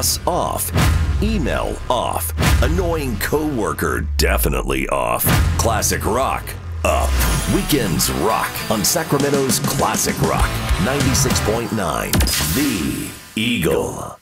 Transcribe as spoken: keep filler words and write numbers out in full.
Boss off. Email off. Annoying coworker definitely off. Classic rock up. Weekends rock on Sacramento's Classic Rock ninety-six point nine. The Eagle.